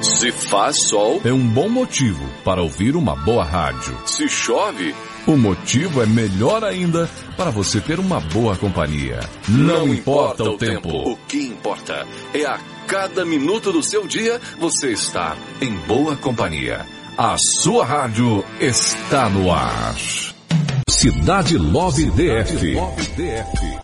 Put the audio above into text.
Se faz sol, é um bom motivo para ouvir uma boa rádio. se chove, O motivo é melhor ainda para você ter uma boa companhia. Não importa o tempo. O que importa é a cada minuto do seu dia você está em boa companhia. A sua rádio está no ar. Cidade Love DF.